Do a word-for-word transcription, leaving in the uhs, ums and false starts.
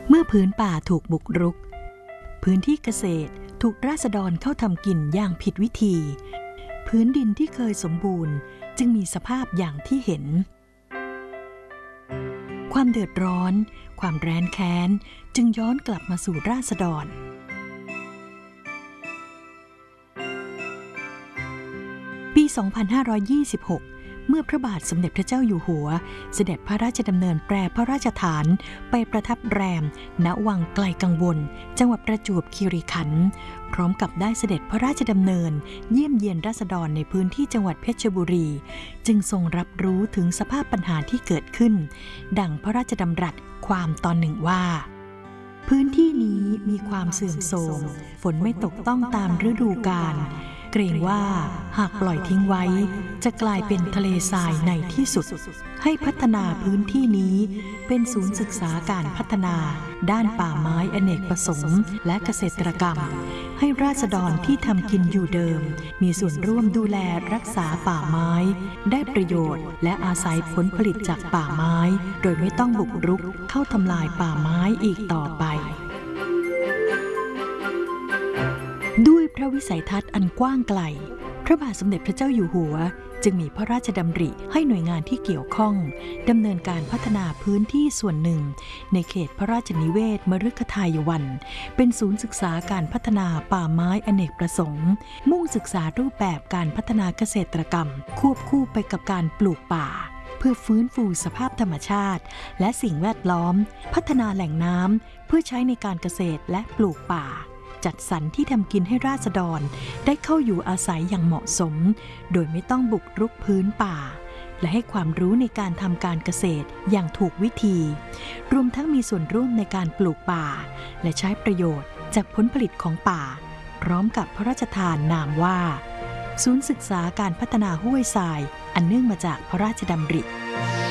เมื่อพื้นป่าถูกบุกรุกพื้นที่เกษตรถูกราษฎรเข้าทำกินอย่างผิดวิธีพื้นดินที่เคยสมบูรณ์จึงมีสภาพอย่างที่เห็นความเดือดร้อนความแร้นแค้นจึงย้อนกลับมาสู่ราษฎรปี สองพันห้าร้อยยี่สิบหก เมื่อพระบาทสมเด็จพระเจ้าอยู่หัวเสด็จพระราชดำเนินแปรพระราชฐานไปประทับแรมณวังไกลกังวลจังหวัดประจวบคีรีขันธ์พร้อมกับได้เสด็จพระราชดำเนินเยี่ยมเยียนราษฎรในพื้นที่จังหวัดเพชรบุรีจึงทรงรับรู้ถึงสภาพปัญหาที่เกิดขึ้นดังพระราชดำรัสความตอนหนึ่งว่าพื้นที่นี้มีความเสื่อมโทรมฝนไม่ตกต้องตามฤดูกาลเกรงว่าหากปล่อยทิ้งไว้จะกลายเป็นทะเลทรายในที่สุดให้พัฒนาพื้นที่นี้เป็นศูนย์ศึกษาการพัฒนาด้านป่าไม้อเนกประสงค์และเกษตรกรรมให้ราษฎรที่ทำกินอยู่เดิมมีส่วนร่วมดูแลรักษาป่าไม้ได้ประโยชน์และอาศัยผลผลิตจากป่าไม้โดยไม่ต้องบุกรุกเข้าทำลายป่าไม้อีกต่อไปด้วยพระวิสัยทัศน์อันกว้างไกลพระบาทสมเด็จพระเจ้าอยู่หัวจึงมีพระราชดำริให้หน่วยงานที่เกี่ยวข้องดำเนินการพัฒนาพื้นที่ส่วนหนึ่งในเขตพระราชนิเวศมฤคทายวันเป็นศูนย์ศึกษาการพัฒนาป่าไม้อเนกประสงค์มุ่งศึกษารูปแบบการพัฒนาเกษตรกรรมควบคู่ไปกับการปลูกป่าเพื่อฟื้นฟูสภาพธรรมชาติและสิ่งแวดล้อมพัฒนาแหล่งน้ำเพื่อใช้ในการเกษตรและปลูกป่าจัดสรรที่ทำกินให้ราษฎรได้เข้าอยู่อาศัยอย่างเหมาะสมโดยไม่ต้องบุกรุกพื้นป่าและให้ความรู้ในการทำการเกษตรอย่างถูกวิธีรวมทั้งมีส่วนร่วมในการปลูกป่าและใช้ประโยชน์จากผลผลิตของป่าพร้อมกับพระราชทานนามว่าศูนย์ศึกษาการพัฒนาห้วยทรายอันเนื่องมาจากพระราชดำริ